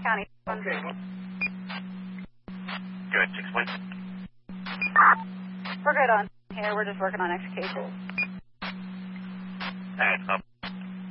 County. Okay. Good, 6 We're good on here. We're just working on execution. Alright, up.